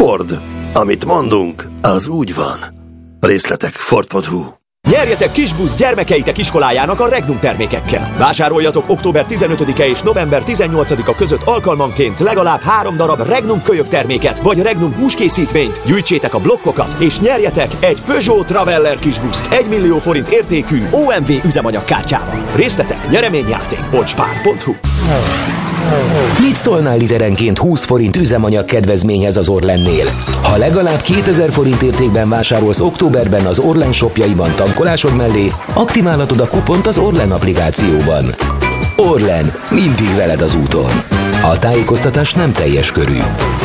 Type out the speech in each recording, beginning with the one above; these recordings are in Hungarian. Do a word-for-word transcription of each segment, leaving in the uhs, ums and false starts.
Ford. Amit mondunk, az úgy van. Részletek Ford pont hu. Nyerjetek kisbusz gyermekeitek iskolájának a Regnum termékekkel. Vásároljatok október tizenötödike és november tizennyolcadika között alkalmanként legalább három darab Regnum kölyök terméket, vagy Regnum húskészítményt, gyűjtsétek a blokkokat, és nyerjetek egy Peugeot Traveller kisbuszt egy millió forint értékű o em vé üzemanyagkártyával. Részletek nyereményjáték pont spár pont hu. Mit szólnál literenként húsz forint üzemanyag kedvezményhez az Orlennél? Ha legalább kétezer forint értékben vásárolsz októberben az Orlen shopjaiban tankolásod mellé, aktiválhatod a kupont az Orlen applikációban. Orlen, mindig veled az úton. A tájékoztatás nem teljes körű.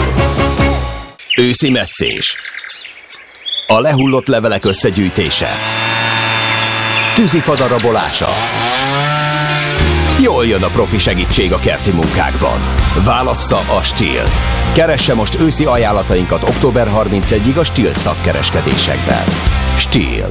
Őszi metszés. A lehullott levelek összegyűjtése. Tűzifa darabolása. Jól jön a profi segítség a kerti munkákban. Válassza a Stihl-t. Keresse most őszi ajánlatainkat október harmincegyedikéig a Stihl szakkereskedésekben. Stihl.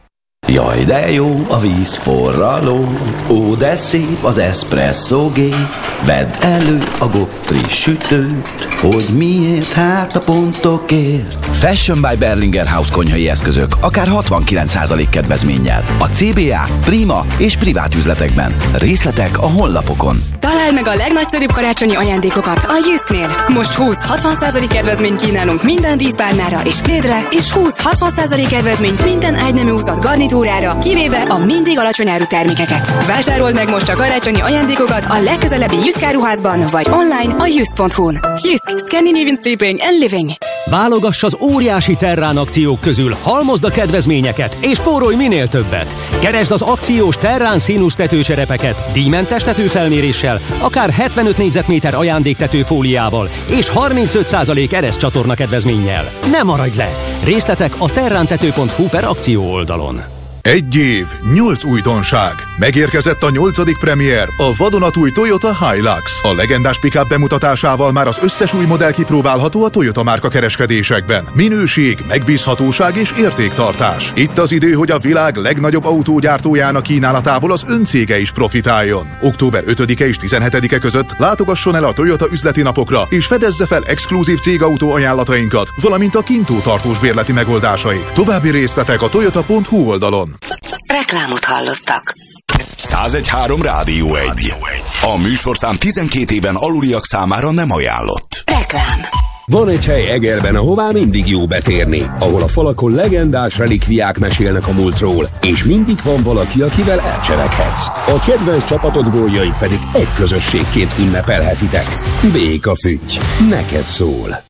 Jaj, de jó a vízforraló, ó, de szép az eszpresszógé. Vedd elő a goffri sütőt, hogy miért, hát a pontokért. Fashion by Berlinger House konyhai eszközök, akár hatvankilenc százalék kedvezménnyel. A cé bé á, Prima és privát üzletekben. Részletek a honlapokon. Találd meg a legnagyszerűbb karácsonyi ajándékokat a Jysknél. Most húsz-hatvan százalék kedvezményt kínálunk minden díszpárnára és plédre, és húsz-hatvan százalék kedvezményt minden ágynemű húzat garnitúrára, kivéve a mindig alacsony áru termékeket. Vásárold meg most a karácsonyi ajándékokat a legközelebbi Jysk áruházban, vagy online a jysk pont hu-n. Jysk, Scandinavian Sleeping and Living. Válogass az óriási Terrán akciók közül, halmozd a kedvezményeket, és spórolj minél többet. Keresd az akciós Terrán színusz tetőcserepeket, díjmentes tetőfelméréssel, akár hetvenöt négyzetméter ajándéktetőfóliával, és harmincöt százalék ereszcsatorna kedvezménnyel. Ne maradj le! Részletek a terrántető pont hu per akció oldalon. Egy év, nyolc újdonság. Megérkezett a nyolcadik premier, a vadonatúj Toyota Hilux. A legendás pick-up bemutatásával már az összes új modell kipróbálható a Toyota márka kereskedésekben. Minőség, megbízhatóság és értéktartás. Itt az idő, hogy a világ legnagyobb autógyártójának kínálatából az öncége is profitáljon. október ötödike és tizenhetedike között látogasson el a Toyota üzleti napokra, és fedezze fel exkluzív cégautó ajánlatainkat, valamint a kintó tartós bérleti megoldásait. További részletek a toyota pont hu oldalon. Reklámot hallottak. száz egy három Rádió egy. A műsorszám tizenkét éven aluliak számára nem ajánlott. Reklám. Van egy hely Egerben, ahová mindig jó betérni, ahol a falakon legendás relikviák mesélnek a múltról, és mindig van valaki, akivel elcselekhetsz. A kedvenc csapatod góljait pedig egy közösségként ünnepelhetitek. Béka Fügy, neked szól.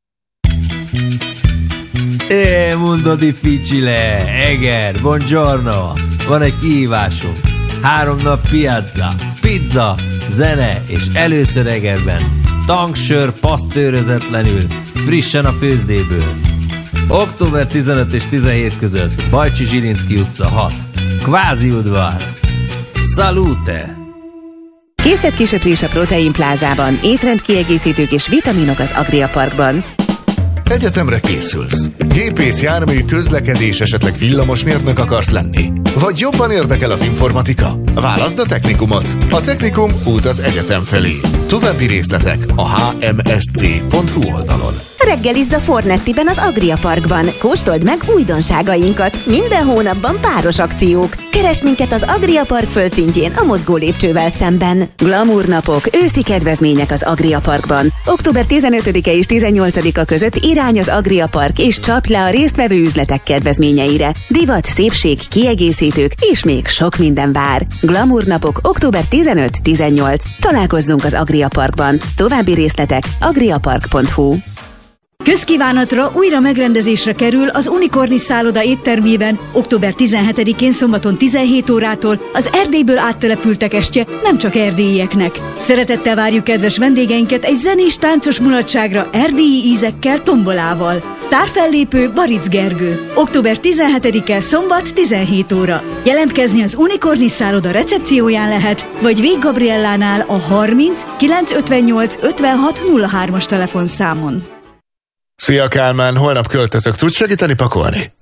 Eh, mundo difficile, Eger, buongiorno. Van egy kihívásunk. Három nap piazza, pizza, zene és először Egerben. Tanksör pasztőrözetlenül, frissen a főzdéből. október tizenötödike és tizenhétedike között, Bajcsi Zsilinszky utca hat. Kvázi udvar. Salute! Késztetkésöprés a Protein Plázában, étrendkiegészítők és vitaminok az Agria Parkban. Egyetemre készülsz. Gépész, jármű, közlekedés, esetleg villamosmérnök akarsz lenni? Vagy jobban érdekel az informatika? Válaszd a technikumot. A technikum út az egyetem felé. További részletek a há em es cé pont hu oldalon. Reggelizz a Fornettiben az Agria Parkban. Kóstold meg újdonságainkat. Minden hónapban páros akciók. Keresd minket az Agria Park földszintjén a mozgó lépcsővel szemben. Glamour napok, őszi kedvezmények az Agria Parkban. október tizenötödike és tizennyolcadika között irány az Agria Park, és csapj le a résztvevő üzletek kedvezményeire. Divat, szépség, kiegészítők és még sok minden vár. Glamour napok október tizenötödike tizennyolcadika. Találkozzunk az Agria Parkban. További részletek agriapark pont hu. Közkívánatra újra megrendezésre kerül az Unikornis szálloda éttermében október tizenhetedikén szombaton tizenhét órától az Erdélyből áttelepültek estje nem csak erdélyieknek. Szeretettel várjuk kedves vendégeinket egy zenés táncos mulatságra erdélyi ízekkel, tombolával. Sztárfellépő Baric Gergő. október tizenhetedike szombat tizenhét óra. Jelentkezni az Unikornis szálloda recepcióján lehet, vagy Vég Gabriellánál a harminc kilencszázötvennyolc ötvenhat nulla hármas telefonszámon. Szia Kálmán, holnap költözök, tudsz segíteni pakolni?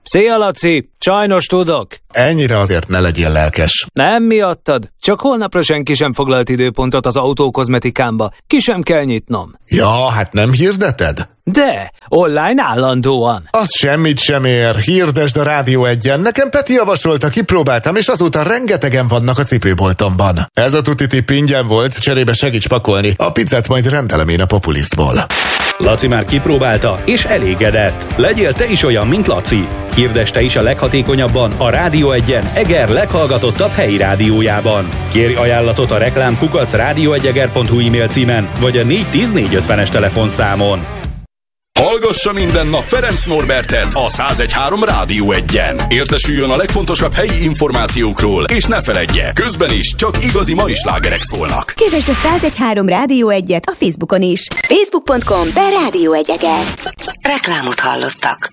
Szia, Laci! Sajnos tudok. Ennyire azért ne legyél lelkes. Nem miattad, csak holnapra senki sem foglalt időpontot az autókozmetikámba. Ki sem kell nyitnom. Ja, hát nem hirdeted? De, online állandóan. Az semmit sem ér, hirdesd a Rádió Egyen. Nekem Peti javasolta, kipróbáltam, és azóta rengetegen vannak a cipőboltomban. Ez a tuti tipp ingyen volt, cserébe segíts pakolni. A pizzát majd rendelem én a Populistból. Laci már kipróbálta, és elégedett. Legyél te is olyan, mint Laci. Hirdesd te is a leghatékonyabban a Rádió Egyen Eger leghallgatottabb helyi rádiójában. Kérj ajánlatot a reklám kukac rádióegyeger pont hu e-mail címen, vagy a négy tíz négy ötvenes telefonszámon. Hallgassa minden nap Ferenc Norbertet a száz egy pont három Rádió Egyen. Értesüljön a legfontosabb helyi információkról, és ne feledje, közben is csak igazi mai slágerek szólnak. Kövesd a száz egy pont három Rádió Egyet a Facebookon is. facebook pont com per Rádió Egyeger. Reklámot hallottak.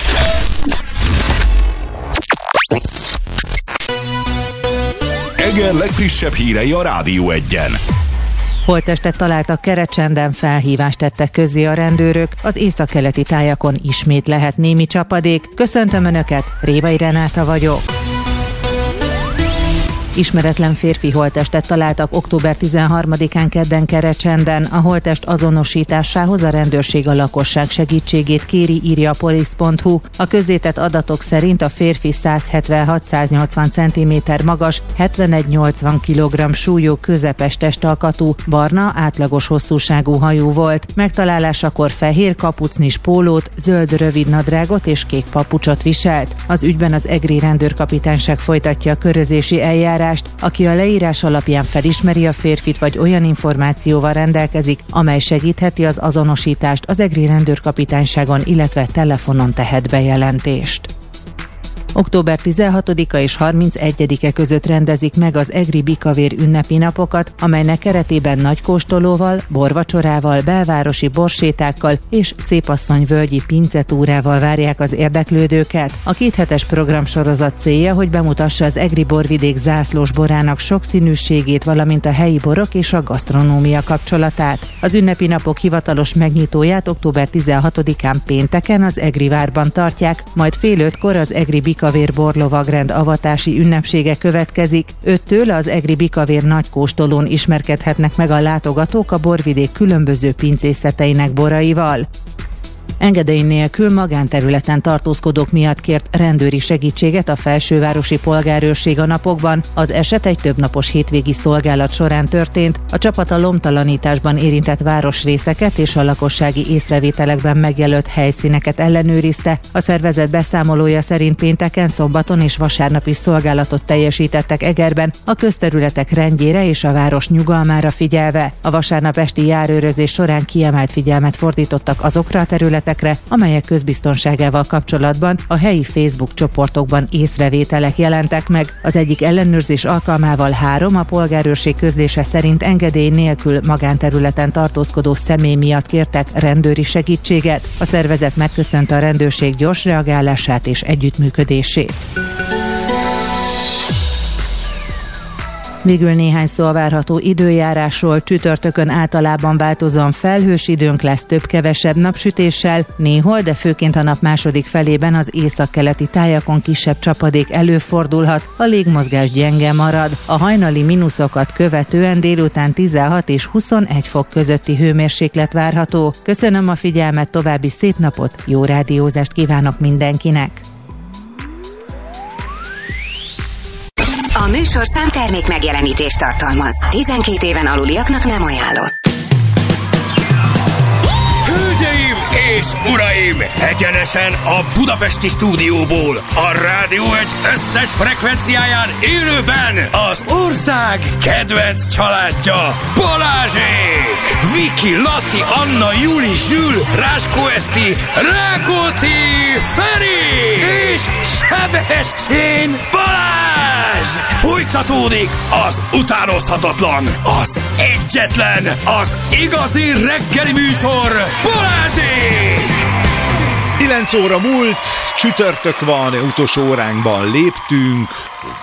Eger legfrissebb hírei a Rádió Egyen. Holttestet találtak Kerecsenden, felhívást tettek közzé a rendőrök, az északkeleti tájakon ismét lehet némi csapadék. Köszöntöm Önöket, Révai Renáta vagyok. Ismeretlen férfi holttestet találtak október tizenharmadikán kedden Kerecsenden. A holttest azonosításához a rendőrség a lakosság segítségét kéri, írja a polisz pont hu. A közzétett adatok szerint a férfi száz hetvenhat - száz nyolcvan centiméter magas, hetvenegy - nyolcvan kilogramm súlyú, közepes testalkatú, barna, átlagos hosszúságú hajú volt. Megtalálásakor fehér kapucnis pólót, zöld rövidnadrágot és kék papucsot viselt. Az ügyben az egri rendőrkapitányság folytatja a körözési eljárást. Aki a leírás alapján felismeri a férfit, vagy olyan információval rendelkezik, amely segítheti az azonosítást, az egri rendőrkapitányságon, illetve telefonon tehet bejelentést. október tizenhatodika és harmincegyedike között rendezik meg az egri bikavér ünnepi napokat, amelynek keretében nagykóstolóval, borvacsorával, belvárosi borsétákkal és szépasszonyvölgyi pincetúrával várják az érdeklődőket. A kéthetes programsorozat célja, hogy bemutassa az egri borvidék zászlós borának sokszínűségét, valamint a helyi borok és a gasztronómia kapcsolatát. Az ünnepi napok hivatalos megnyitóját október tizenhatodikán pénteken az Egri várban tartják, majd fél ötkor az egri bikavér borlovagrend avatási ünnepsége következik. Öttől az egri bikavér nagykóstolón ismerkedhetnek meg a látogatók a borvidék különböző pincészeteinek boraival. Engedély nélkül magánterületen tartózkodók miatt kért rendőri segítséget a felsővárosi polgárőrség a napokban. Az eset egy többnapos hétvégi szolgálat során történt. A csapat a lomtalanításban érintett városrészeket és a lakossági észrevételekben megjelölt helyszíneket ellenőrizte. A szervezet beszámolója szerint pénteken, szombaton és vasárnap is szolgálatot teljesítettek Egerben, a közterületek rendjére és a város nyugalmára figyelve. A vasárnap esti járőrözés során kiemelt figyelmet fordítottak azokra a területekre, amelyek közbiztonságával kapcsolatban a helyi Facebook csoportokban észrevételek jelentek meg. Az egyik ellenőrzés alkalmával három a polgárőrség közlése szerint engedély nélkül magánterületen tartózkodó személy miatt kértek rendőri segítséget. A szervezet megköszönte a rendőrség gyors reagálását és együttműködését. Végül néhány szó a várható időjárásról. Csütörtökön általában változóan felhős időnk lesz, több-kevesebb napsütéssel, néhol, de főként a nap második felében az északkeleti tájakon kisebb csapadék előfordulhat, a légmozgás gyenge marad. A hajnali mínuszokat követően délután tizenhat és huszonegy fok közötti hőmérséklet várható. Köszönöm a figyelmet, további szép napot, jó rádiózást kívánok mindenkinek! A műsorszám termék megjelenítést tartalmaz. tizenkét éven aluliaknak nem ajánlott. Hölgyeim és uraim! Egyenesen a budapesti stúdióból, a Rádió egy összes frekvenciáján élőben az ország kedvenc családja, Balázsék! Viki, Laci, Anna, Juli, Zsül, Ráskó Eszti, Rákóczi, Feri és Sebestyén Balázs! Folytatódik az utánozhatatlan, az egyetlen, az igazi reggeli műsor, Balázsék! kilenc óra múlt, csütörtök van, utolsó óránkban léptünk,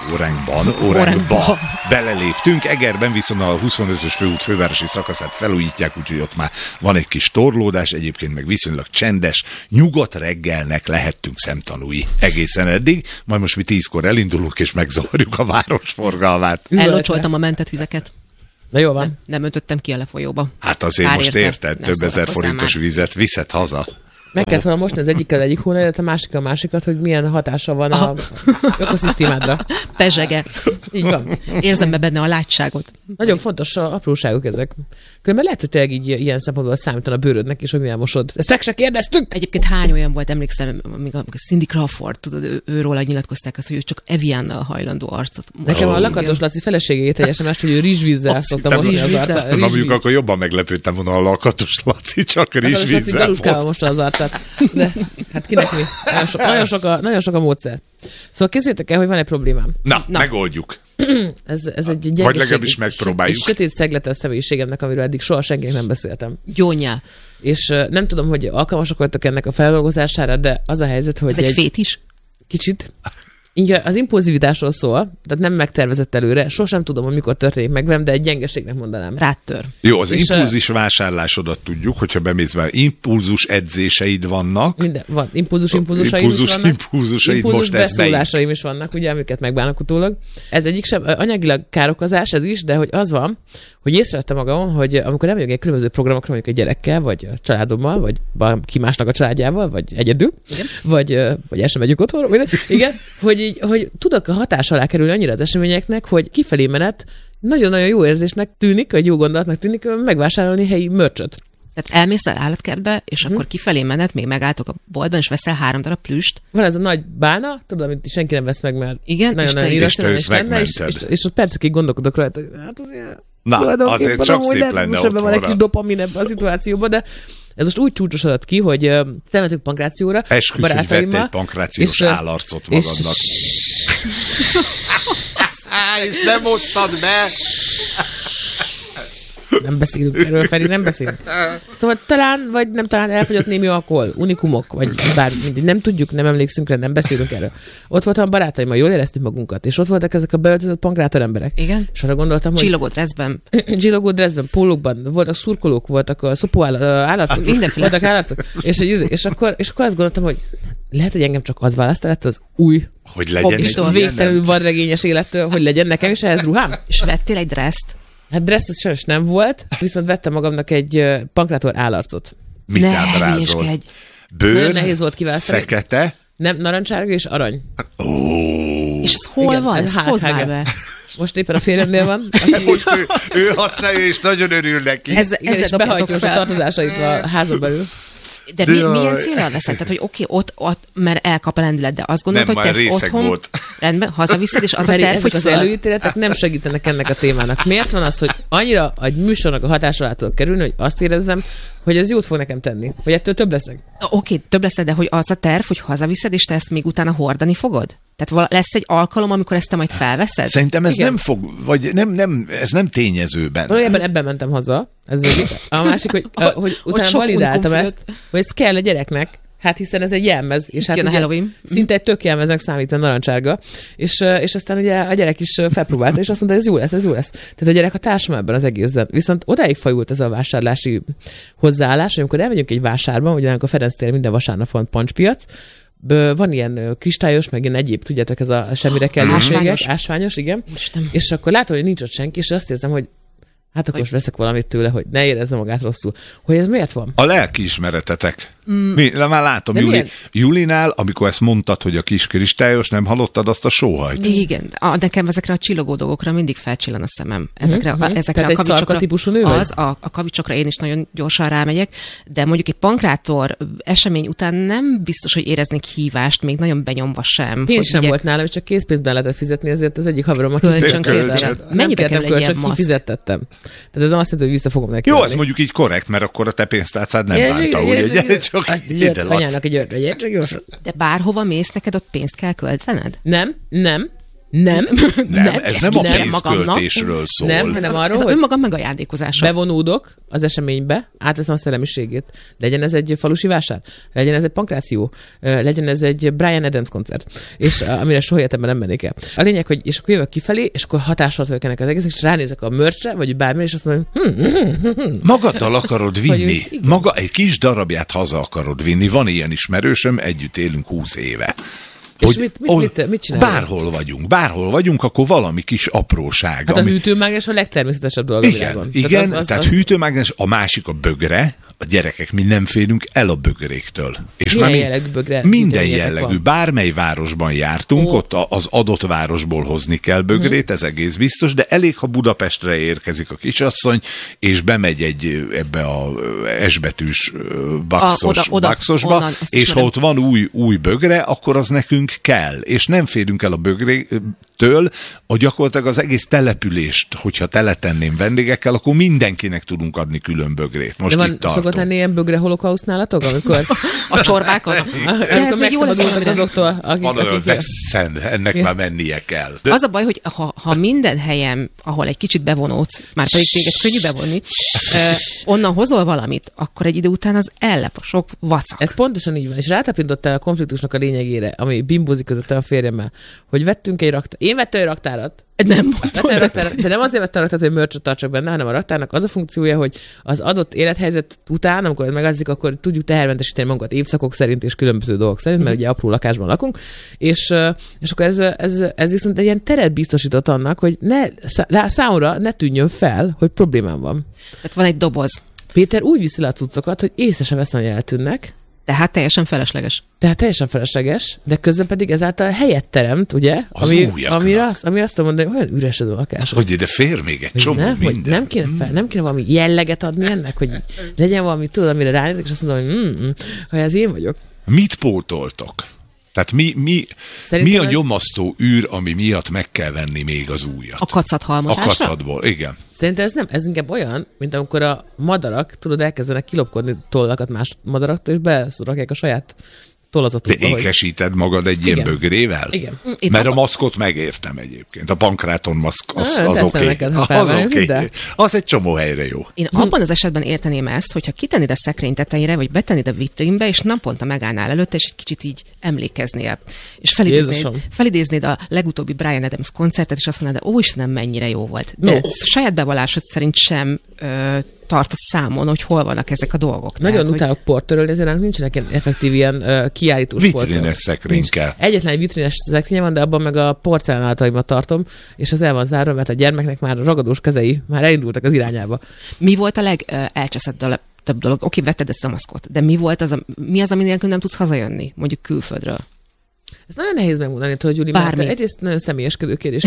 óránkban, óránkba beleléptünk. Egerben viszont a huszonötös főút fővárosi szakaszát felújítják, úgyhogy ott már van egy kis torlódás, egyébként meg viszonylag csendes, nyugodt reggelnek lehettünk szemtanúi egészen eddig, majd most mi tízkor elindulunk és megzavarjuk a város forgalmát. Ellocsoltam a mentett vizeket. Na jó van. Nem, nem öntöttem ki a lefolyóba. Hát azért Kár most érte. érted, Ne több ezer szórakozzál forintos már. vizet viszed haza. Meg kellett volna most az egyikkel egyik hónapot, a másikkal a másikat, hogy milyen hatása van a ökoszisztémádra. Pezsege. Így van. Érzem be benne a látságot. Nagyon fontos a apróságok ezek. Különben lehet, hogy tényleg így ilyen szempontból számítan a bőrödnek is, hogy milyen mosod. Ezt meg se kérdeztük! Egyébként hány olyan volt, emlékszem, még a Cindy Crawford, tudod, ő, őról nyilatkozták azt, hogy ő csak Eviannal hajlandó arcot. Nekem a Lakatos Laci feleségét egy es em es, hogy ő rizsvízzel szokta mosni az arcát. Na mondjuk akkor jobban meglepődtem volna a Lakatos Laci, csak Lakatos Laci rizsvízzel galuskával mosta az arcát. De hát kinek mi? Nagyon, so, nagyon, sok a, nagyon sok a módszer. Szóval készítek el, hogy van egy problémám. Na, Na. megoldjuk. ez, ez egy gyengeség. Vagy legalábbis megpróbáljuk. Egy sötét szeglete a személyiségemnek, amiről eddig soha senkinek nem beszéltem. Gyónyá. És uh, nem tudom, hogy alkalmasak voltak ennek a feldolgozására, de az a helyzet, hogy ez egy, egy fétis? Kicsit. Igen, az impulzivitásról szól, tehát nem megtervezett előre. Sosem tudom, hogy mikor történik meg velem, de egy gyengeségnek mondanám. Rátör. Jó, az És impulzus vásárlásodat tudjuk, hogyha bemész be, impulzus edzéseid vannak. Minden, van. Impulzus, impulzusaim impulzus, is vannak. Impulzusaid impulzus most ez beszólásaim is vannak, ugye, amiket megbánok utólag. Ez egyik sem, anyagilag károkozás, ez is, de hogy az van, hogy észrevettem magam, hogy amikor elmegyek egy különböző programokra, mondjuk egy gyerekkel, vagy a családommal, vagy ki másnak a családjával, vagy egyedül, igen. vagy, vagy el sem megyünk otthonra, minden. Igen, hogy így, hogy tudok a hatás alá kerülni annyira az eseményeknek, hogy kifelé menet nagyon-nagyon jó érzésnek tűnik, vagy jó gondolatnak tűnik megvásárolni helyi mörcsöt. Tehát elmész el állatkertbe, és hmm. akkor kifelé menet, még megálltok a boltban, és veszel három darab plüst. Van ez a nagy bálna, tudod, amit senki nem vesz meg, mert igen, nagyon-nagyon irracionális lenne, és, és, és ott percekig gondolkodok rajta, hogy hát azért... Na, azért csak szép lehet, lenne most ebben van egy kis dopamin ebben a szituációban, de ez most úgy csúcsosodott ki, hogy uh, elmentünk pankrációra. Esküdj, hogy vett egy pankrációs és, állarcot magadnak. És, és nem osztad be! Nem beszélünk erről, Feri, nem beszélünk. Szóval talán, vagy nem talán elfogyott némi alkohol, unikumok, vagy bármi, mindig. Nem tudjuk, nem emlékszünk rá, nem beszélünk erről. Ott voltam a barátaimmal, jól éreztük magunkat, és ott voltak ezek a beöltözött pankrátor emberek. Igen. És arra gondoltam, hogy... Csillogó dresszben. Csillogó dresszben, pólókban, voltak szurkolók, voltak a szopó állarcok, mindenféle. Voltak állarcok. És, és, akkor, és akkor azt gondoltam, hogy lehet, hogy engem csak az választ lett az új, hogy legyen és végtelenül vadregényes élettől, hogy legyen nekem is ehhez ruhám. És vettél egy dresszt? Hát dressz az sajnos nem volt, viszont vettem magamnak egy uh, pankrátor állarcot. Mit ne, ábrázol? Bőr, nagyon nehéz volt kiválasztani. Fekete? Nem, narancsárga és arany. Ó. És ez hol igen, van? Ez hozd már be. Most éppen a férjemnél van. Most ő, ő használja, és nagyon örül neki. Ez, igen, és behajtja a tartozásait a házon belül. De mi, milyen célral veszed? Tehát, hogy oké, okay, ott, ott, mert elkap a lendület, de azt gondolod, nem, hogy te ezt otthon volt. Rendben, hazaviszed, és az Feri, a terv, hogy az előítéletek nem segítenek ennek a témának. Miért van az, hogy annyira egy műsornak a hatás alá tudok kerülni, hogy azt érezzem, hogy ez jót fog nekem tenni, hogy ettől több leszek? Oké, okay, több leszek, de hogy az a terv, hogy hazaviszed, és te ezt még utána hordani fogod? Tehát lesz egy alkalom, amikor ezt te majd felveszed? Szerintem ez igen. nem fog, vagy nem, nem, ez nem tényezőben. Valójában ebben mentem haza. Ez a másik, hogy, a, hogy utána validáltam ezt, hogy ez kell a gyereknek, hát hiszen ez egy jelmez, és hát ugye, szinte egy tök jelmeznek számít a narancsárga, és, és aztán ugye a gyerek is felpróbálta, és azt mondta, ez jó lesz, ez jó lesz. Tehát a gyerek a társam ebben az egészben. Viszont odáig fajult ez a vásárlási hozzáállás, hogy amikor elmegyünk egy vásárban, ugye a Ferenc téren minden vasárnap van pancspiac, van ilyen kristályos, meg ilyen egyéb, tudjátok, ez a semmire kellőségek, ásványos. ásványos, igen. Isten. És akkor látom, hogy nincs ott senki, és azt érzem, hogy hát akkor most veszek valamit tőle, hogy ne érezze magát rosszul. Hogy ez miért van? A lelkiismeretetek. Mm. Mi, már látom, Juli, Julinál, amikor ezt mondtad, hogy a kis kristályos, nem hallottad azt a sóhajt? Igen, a, nekem ezekre a csillogó dolgokra mindig felcsillan a szemem. Ezekre, mm-hmm. a, ezekre Tehát a kavicsokra, típusú nő az, a, a kavicsokra én is nagyon gyorsan rámegyek, de mondjuk egy pankrátor esemény után nem biztos, hogy éreznék hívást, még nagyon benyomva sem. Én sem ugye... volt nálam, és csak készpénzben lehetett fizetni, ezért az egyik haverom, aki mennyibe kerül egy ilyen masz? Kifizettettem. Tehát ez nem azt jelenti, hogy vissza fogom neki. Jó, ez mondjuk így korrekt, mert akkor a te pénztárcád nem bánta, ugye? Csak anyának egy örvegyet, csak gyorsan. De bárhova mész, neked ott pénzt kell költened? Nem, nem, Nem. Nem, nem ez nem a pénzköltésről szól. Nem, hanem arról, ez hogy önmagam megajándékozása. Bevonódok az eseménybe, átveszem a szellemiségét. Legyen ez egy falusi vásár, legyen ez egy pankráció, legyen ez egy Bryan Adams koncert, és amire soha életemben nem mennék el. A lényeg, hogy és akkor jövök kifelé, és akkor hatással vagyok ennek az egésznek, és ránézek a merchre, vagy bármire, és azt mondom, hm, hm, hm, hm. Magaddal akarod vinni, maga egy kis darabját haza akarod vinni. Van ilyen ismerősöm, együtt élünk húsz éve. És hogy mit, mit, mit, mit csinálunk? Bárhol vagyunk, bárhol vagyunk, akkor valami kis apróság. Hát ami... a hűtőmágnes a legtermészetesebb dolog a világon. Igen, tehát, az, az, tehát az... hűtőmágnes, a másik a bögre, a gyerekek, mi nem félünk el a bögréktől. És milyen mi, jellegű bögre? Minden jellegű. Van? Bármely városban jártunk, oh. ott az adott városból hozni kell bögrét, hmm. ez egész biztos, de elég, ha Budapestre érkezik a kisasszony, és bemegy egy ebbe a esbetűs baxos, a, oda, oda, baxosba, onnan, és ha ott van új, új bögre, akkor az nekünk kell. És nem félünk el a bögrétől, a gyakorlatilag az egész települést, hogyha teletenném vendégekkel, akkor mindenkinek tudunk adni külön bögrét. Most de itt tartunk. Szokott lenni ilyen bögre holokauszt nálatok, amikor a csorbákon? Amikor megszabadultak azoktól, akik... Van olyan veszend, ennek ja. már mennie kell. De... Az a baj, hogy ha, ha minden helyen, ahol egy kicsit bevonódsz, már pedig téged könnyű bevonni, eh, onnan hozol valamit, akkor egy idő után az ellep a sok vacak. Ez pontosan így van, és rátapintottál a konfliktusnak a lényegére, ami bimbózik közöttem a férjemmel, hogy vettünk egy raktárat. Én vettem egy raktárat. Nem raktárat, de nem azért vettem a raktárat, hogy mörcsöt tartsak benne, hanem a raktárnak az a funkciója, hogy az adott élethelyzet után, amikor megazzik, akkor tudjuk tehermentesíteni magunkat évszakok szerint és különböző dolgok szerint, mert ugye apró lakásban lakunk, és, és akkor ez, ez, ez viszont egy ilyen teret biztosított annak, hogy ne, számomra ne tűnjön fel, hogy problémám van. Tehát van egy doboz. Péter úgy viszi le a cuccokat, hogy észre sem veszem, hogy eltűnnek. Tehát teljesen felesleges. Tehát teljesen felesleges, de közben pedig ezáltal helyet teremt, ugye? Az ami, ami, azt, ami azt mondja, hogy olyan üres ez a lakás. Hogy de fér még egy csomó nem, minden. Hogy nem, kéne fel, nem kéne valami jelleget adni ennek, hogy legyen valami, tudod, amire ránézek, és azt mondom, hogy mm, mm, ha ez én vagyok. Mit pótoltok? Tehát mi, mi, mi a ez... nyomasztó űr, ami miatt meg kell venni még az újat? A kacat halmozásra? A kacatból, igen. Szerintem ez nem, ez inkább olyan, mint amikor a madarak, tudod, elkezdenek kilopkodni tollakat más madaraktól, és berakják a saját tollazatukba. De ékesíted magad egy ilyen bögrével? Igen. Mert a maszkot megértem egyébként. A pankráton maszk, az, ah, az oké. Okay. Az oké. Okay. Az egy csomó helyre jó. Én abban az esetben érteném ezt, hogyha kitennéd a szekrény tetejére, vagy betennéd a vitrínbe, és naponta megállnál előtte, és egy kicsit így emlékeznél. És felidéznéd, felidéznéd a legutóbbi Bryan Adams koncertet, és azt mondanád, ó Istenem, mennyire jó volt. De no. saját bevallásod szerint sem ö, tartott számon, hogy hol vannak ezek a dolgok. Nagyon Tehát, utálok hogy... portörölni, ezért nincsenek ilyen effektív ilyen uh, kiállítós polcok. Vitrines szekrény kell. Egyetlen vitrines szekrénye van, de abban meg a porcelánállataimat tartom, és az el van zárva, mert a gyermeknek már ragadós kezei már elindultak az irányába. Mi volt a legelcseszettebb több dolog? Oké, vetted ezt a maszkot, de mi volt az, a, mi az, ami nélkül nem tudsz hazajönni, mondjuk külföldről? Ez nagyon nehéz megmondani, hogy Gyuri, mert egyrészt nagyon személyeskedő kérdés.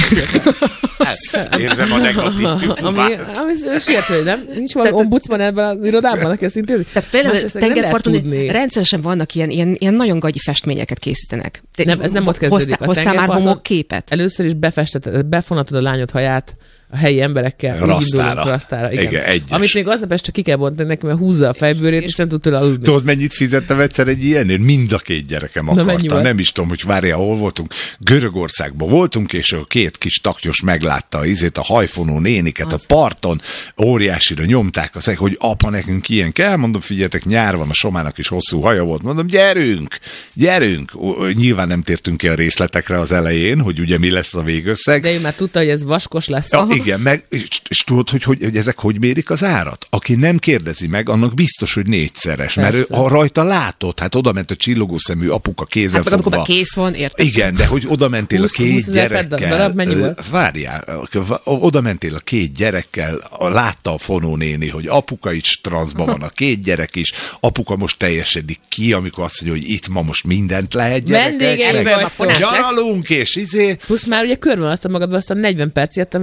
Érzem a negatív ami, ami sértő, nem? Nincs valami ombudsman ebben az irodában, aki ezt intézi? Tehát például tengerparton rendszeresen vannak ilyen, ilyen, ilyen nagyon gagyi festményeket készítenek. De nem, ez nem ott kezdődik. Hoztál, hoztál már homokképet? Először is befestetted, befonatod a lányod haját a helyi emberekkel. Rasztára. Rasztára. Igen. Igen, amit még aznap este ki kell bontani neki, mert húzza a fejbőrét, és nem tud tőle aludni. Tudod, mennyit fizettem egyszer egy ilyenért? Mind a két gyerekem akarta. Nem is tudom, hogy várjál, hol voltunk. Görögországban voltunk, és a két kis taknyos meglátta izét, a hajfonó néniket az. A parton, óriásira nyomták az, hogy apa, nekünk ilyen kell. Mondom, figyeljetek, nyár van, a Somának is hosszú haja volt. Mondom, gyerünk, gyerünk. Nyilván nem tértünk ki a részletekre az elején, hogy ugye mi lesz a végösszeg. De ő már tudta, hogy ez vaskos lesz. Ja, igen, meg, és, és tudod, hogy, hogy, hogy ezek hogy mérik az árat? Aki nem kérdezi meg, annak biztos, hogy négyszeres. Persze. Mert ha rajta látod, hát oda ment a csillogó szemű apuka kézzel hát, fogva. Amikor kész van, érted? Igen, de hogy oda mentél húsz, a két gyerekkel. Várjál, oda mentél a két gyerekkel, látta a fonónéni, hogy apuka is transzban van, a két gyerek is, apuka most teljesedik ki, amikor azt mondja, hogy itt ma most mindent lehet gyerekek. Vendégek, gyaralunk, és izé. Plusz már ugye körvonalaztad magadba azt a negyven percet, amikor nem kell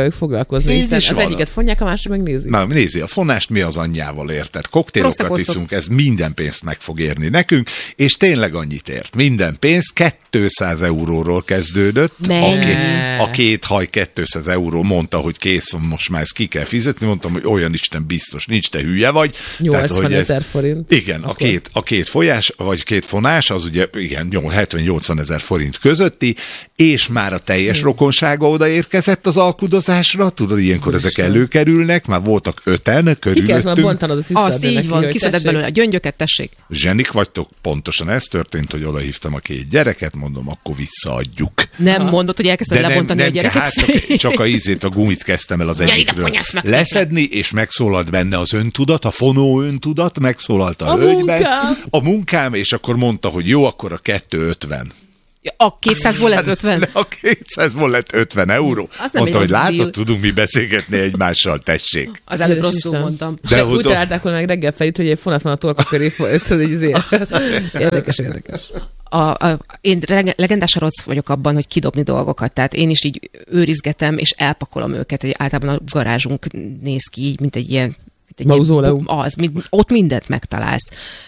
kell ők foglalkozni, hiszen az van. Egyiket fonják, a másik meg nézi. Na, nézi, a fonást mi az anyjával érted? Koktélokat iszunk, ez minden pénzt meg fog érni nekünk, és tényleg annyit ért. Minden pénz kétszáz euróról kezdődött. A két, a két haj kétszáz euró, mondta, hogy kész van, most már ezt ki kell fizetni. Mondtam, hogy olyan Isten biztos nincs, te hülye vagy. nyolcvanezer forint. Igen, a két, a két folyás, vagy két fonás, az ugye igen, hetven-nyolcvan ezer forint közötti, és már a teljes hmm. rokonsága odaérkezett az alkudozásra, tudod, ilyenkor ezek előkerülnek, már voltak öten körülöttünk. Ki kell bontanod az Azt így van, kiszedett belőle a gyöngyöket, tessék. Zsenik vagytok, pontosan ez történt, hogy odahívtam a két gyereket, mondom, akkor visszaadjuk. Nem mondod, hogy elkezdted nem, lebontani nem, a gyereket? Hát csak, csak a ízét, a gumit kezdtem el az egyikről leszedni, és megszólalt benne az öntudat, a fonó öntudat, megszólalt a, a hölgyben. Munkám. A munkám, és akkor mondta, hogy jó, akkor a kettő ötven. A kétszázból lett ötven? A kétszázból lett ötven euró. Mondta, hogy látod, tudunk mi beszélgetni egymással, tessék. Az előbb rosszul mondtam. De, De úgy találták volna meg reggel felét, hogy egy fonat van a torka köré, tudod, így azért. Érdekes, érdekes. A, a, én legendás rossz vagyok abban, hogy kidobni dolgokat, tehát én is így őrizgetem, és elpakolom őket. Egy, általában a garázsunk néz ki így, mint egy ilyen Mauzóleum. Az, ott mindent megtalálsz.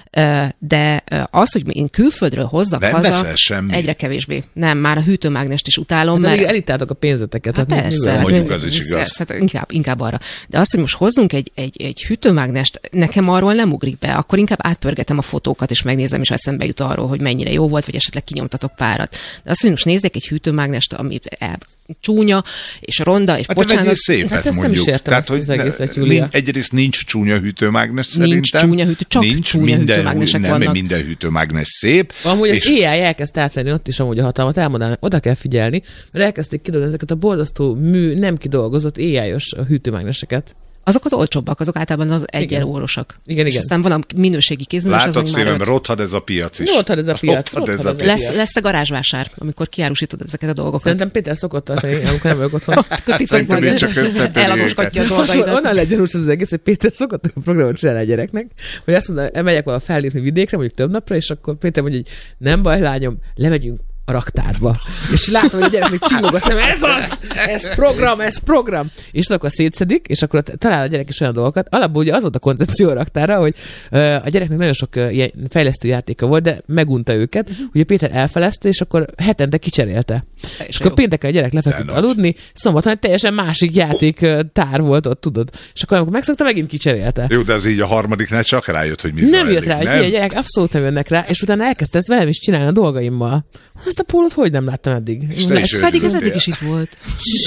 De az, hogy én külföldről hozzak nem haza, semmi. egyre kevésbé. Nem, már a hűtőmágnest is utálom. Hát mert... elitáltok a pénzeteket. Hát, hát persze. Hát mondjuk az is igaz. Persze, hát inkább, inkább arra. De az, hogy most hozzunk egy, egy, egy hűtőmágnest, nekem arról nem ugrik be. Akkor inkább átpörgetem a fotókat, és megnézem, és eszembe jut arról, hogy mennyire jó volt, vagy esetleg kinyomtatok párat. De azt, hogy most nézzek egy hűtőmágnest, ami el, csúnya, és ronda, és hát bocsánat. Szépet hát mondjuk. Nem Tehát, hogy egészet, Júlia. Egyrészt nincs csúnya hűtőmágnes nincs szerintem. Csúnya hűtő, csak nincs csúnya minden, hűtőmágnesek nem, vannak. Minden hűtőmágnes szép. Amúgy és... az á i elkezd átvenni ott is amúgy a hatalmat, elmondanak, oda kell figyelni, mert elkezdték kidolgozni ezeket a borzasztó mű, nem kidolgozott á i-os hűtőmágneseket. Azok az olcsóbbak, azok általában az egyenórosak. Igen, és igen. aztán van a minőségi kézműves. Látod szívem, rothad ez a piac is. Rothad ez a piac. Rothad ez a piac. Lesz, lesz a garázsvásár, amikor kiárusítod ezeket a dolgokat. Szerintem Péter szokott tartani, amikor nem vagyok otthon. Szerintem én csak összetöri eladóskodja a dolgaidat. Onnan legyen úgy az egész, hogy Péter szokott a programot csinálni a gyereknek, hogy azt mondja, megyek vala fellépni vidékre, mondjuk több napra, és akkor Péter mondja, hogy nem baj, lányom, lemegyünk a raktárba. És látom, hogy a gyerek még csillog a szem, ez az! Ez program, ez program! És akkor szétszedik, és akkor talál a gyerek is olyan dolgokat. Alapból ugye az volt a koncepció a raktárra, hogy uh, a gyereknek nagyon sok uh, ilyen fejlesztő játéka volt, de megunta őket. Ugye Péter elfelezte, és akkor hetente kicserélte. És, és akkor pénteken a gyerek lefeküdt aludni, szombaton egy teljesen másik játék uh, tár volt ott, tudod. És akkor amikor megszokta, megint kicserélte. Jó, de az így a harmadiknál csak rájött, hogy mit nem jött rá, hogy a gyerek abszolút nem jönnek rá, és utána elkezdte ezt velem is csinálni a dolgaimmal. Ezt a pólót hogy nem láttam eddig? Ez pedig ez eddig is itt volt.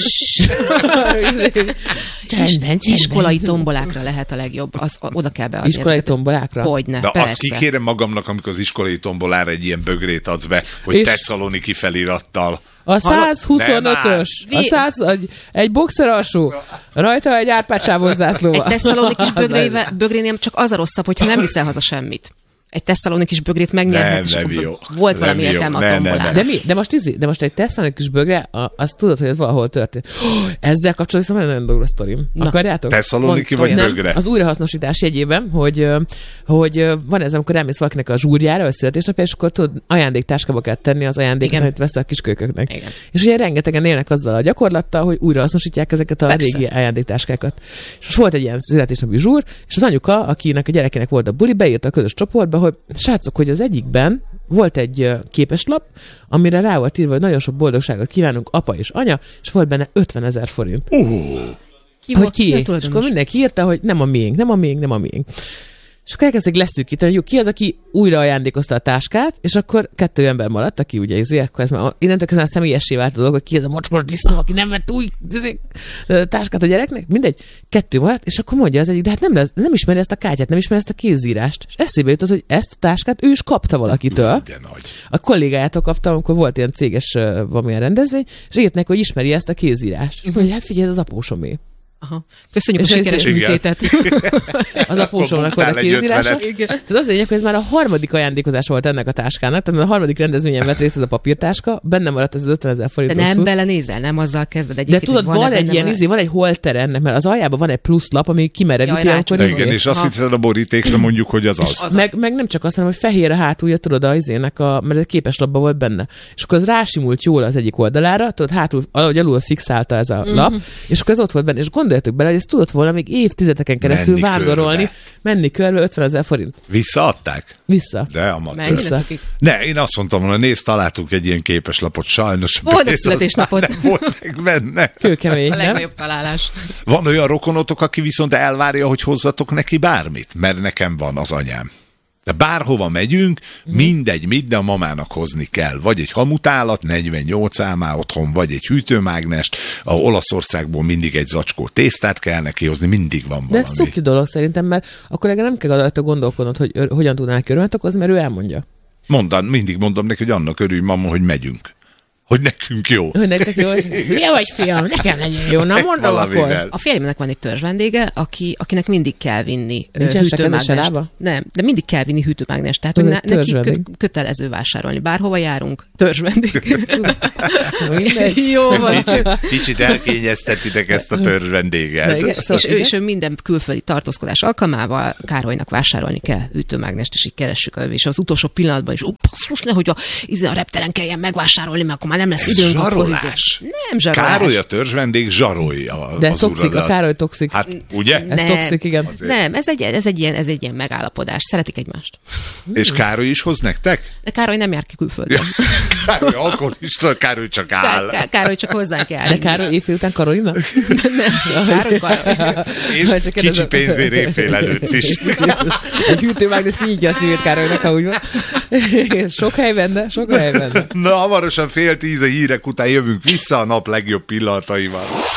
Csendben, iskolai tombolákra lehet a legjobb. Az, oda kell beadni. Iskolai tombolákra? Hogyne, de persze. azt kikérem magamnak, amikor az iskolai tombolára egy ilyen bögrét adsz be, hogy és... Tesszaloniki felirattal. A száz huszonötös, a száz, egy, egy boxer alsó, rajta egy árpácsávos zászlóval. Egy Tesszalonikis bögrénél csak az a rosszabb, hogyha nem viszel haza semmit. Egy tesszalonikis bögrét megnyerhetsz, nem, nem és volt valami értelme a tombolán. De mi? De most, izi, de most egy tesszalonikis bögre, azt tudod, hogy ez valahol történt. Oh, ezzel kapcsolatban nagyon durva sztorim. Akarjátok? Tesszaloniki vagy bögre? Az újrahasznosítás jegyében, hogy, hogy van ez, amikor elmész valakinek a zsúrjára, a születésnapja, és akkor tudod, ajándéktáskába kell tenni az ajándékot, amit veszel a kiskölyköknek. Igen. És ugye rengetegen élnek azzal a gyakorlattal, hogy újrahasznosítják ezeket a Persze. régi ajándéktáskákat. És most volt egy ilyen születésnapi zsúr, és az anyuka, akinek a gyerekének volt a buli, beírta a közös csoportba, hogy srácok, hogy az egyikben volt egy képeslap, amire rá volt írva, hogy nagyon sok boldogságot kívánunk apa és anya, és volt benne ötvenezer forint. Uh. Ki hogy ki? És akkor mindenki írta, hogy nem a miénk, nem a miénk, nem a miénk. És akkor elkezdték leszűkíteni, hogy ki az, aki újra ajándékozta a táskát, és akkor kettő ember maradt, aki ugye izé, akkor ez már, innentől kezdve személyessé vált a dolog, hogy ki ez a mocskos disznó, aki nem vett új izé, táskát a gyereknek, mindegy, kettő maradt, és akkor mondja az egyik, de hát nem, lesz, nem ismeri ezt a kártyát, nem ismeri ezt a kézírást. És eszébe jutott, hogy ezt a táskát ő is kapta valakitől. De nagy. A kollégájától kapta, amikor volt ilyen céges valamilyen rendezvény, és írt neki, hogy ismeri ezt a kézírást. És mondja, hát figyelj, ez az apósomé. Aha. Köszönjük és a sikeres műtétet. Az apósomnak volt a kézírása. Tehát az lényeg, hogy ez már a harmadik ajándékozás volt ennek a táskának, tehát a harmadik rendezvényen vett részt ez a papírtáska, benne maradt ez az ötvenezer forint. De nem hosszú. Belenézel, nem azzal kezded. De tudod, van, van egy ilyen, izé, van egy holter ennek, mert az aljában van egy plusz lap, ami kimerevíti. Ja, akkor igen, és azt hiszed a borítékra mondjuk, hogy az az. az. Meg, meg nem csak azt, hanem, hogy fehér a hátulja, tudod, az izének a, mert egy képes lapban volt benne. És akkor az rásimult jól az egyik oldalára, tudod, hátul, ahogy alul fixálta ez a lap, mm-hmm. és akkor ez ott volt benne, és gondoljatok bele, hogy ez tudott volna még évtizedeken keresztül menni vándorolni, körbe. menni körbe ötvenezer forint. Visszaadták? Vissza. De amatőr. Ne, én azt mondtam volna, nézd, találtunk egy ilyen képeslapot, sajnos. Boldog születésnapot. Volt meg benne. Kőkemény, a legnagyobb találás. Van olyan rokonotok, aki viszont elvárja, hogy hozzatok neki bármit, mert nekem van az anyám. De bárhova megyünk, mindegy, mit, de a mamának hozni kell. Vagy egy hamutálat, negyvennyolc álmá otthon, vagy egy hűtőmágnest, a Olaszországból mindig egy zacskó tésztát kell neki hozni, mindig van valami. De ez cuki dolog szerintem, mert akkor nem kell rajta gondolkodnod, hogy hogyan tudnál örömet okozni, mert ő elmondja. Mondan, mindig mondom neki, hogy annak örülj, mama, hogy megyünk. Hogy nekünk jó. Hogy nektek jó. Jó vagy, fiam, nekem legyen jó. Na mondom akkor. A férjemnek van egy törzsvendége, aki, akinek mindig kell vinni hűtőmágnest. Nem, de mindig kell vinni hűtőmágnest. Tehát, hogy ne, neki kö, kötelező vásárolni. Bárhova járunk, törzsvendég. Jó van. Kicsit, kicsit elkényeztetitek ezt a törzsvendéget. És, szóval, és, ő, és ő minden külföldi tartózkodás alkalmával Károlynak vásárolni kell hűtőmágnest, és így keressük. És az utolsó pillanatban is, ó, basszus, nehogy a, a repteren kelljen megvásárolni, mert akkor már nem lesz időnk. Zsarolás. Nem zsarolás. Károly a törzsvendég zsarolja. De toxik, a Károly toxik. Hát, ugye? Ez toxik, igen. Azért. Nem, ez egy, ez, egy ilyen, ez egy ilyen megállapodás. Szeretik egymást. És Károly is hoz nektek? De Károly nem jár ki külföldön. Károly alkoholista, Károly csak áll. Ká- Károly csak hozzánk jár. De Károly éjfél után Karolina? Nem, Károly Károly. És kicsi pénzért éjfél előtt is. Egy hűtőmágnes kinyitja a szívét Károlynak, ahogy van. Sok hely benne, sok hely benne. Na, hamarosan fél tíz a hírek után jövünk vissza a nap legjobb pillanataival.